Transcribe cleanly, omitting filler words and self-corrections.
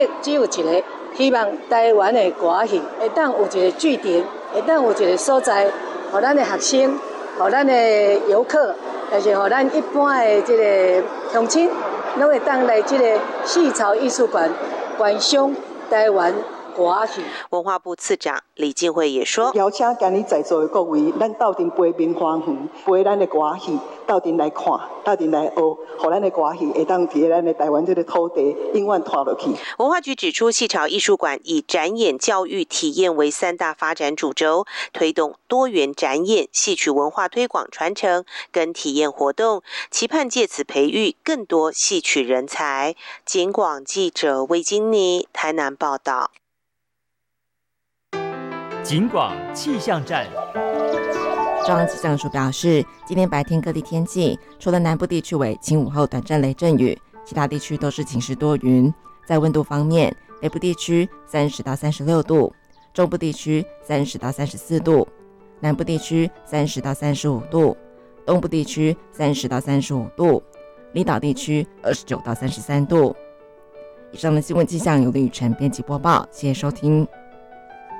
只有一个，希望台湾的歌戏会当有一个据点，会当有一个所在，互咱的学生，互咱的游客，但是互咱一般的这个乡亲，拢会当来这个戏草艺术馆观赏台湾歌戏。 文化部次长李进惠也说， 邀请今日在座的各位，咱斗阵陪棉花园，陪咱的歌戏，斗阵来看，斗阵来学，互咱的歌戏会当伫咱的台湾这个土地永远拖落去。 文化局指出，戏草艺术馆以展演、教育、体验为3大发展主轴，推动多元展演、戏曲文化推广传承跟体验活动，期盼借此培育更多戏曲人才。警广记者魏金妮台南报道。 警广气象站。 中央气象署表示，今天白天各地天气，除了南部地区为晴午后短暂雷阵雨，其他地区都是晴时多云。在温度方面，北部地区30到36度，中部地区30到34度，南部地区30到35度，东部地区30到35度，离岛地区29到33度。以上的新闻气象由李雨辰编辑播报，谢谢收听。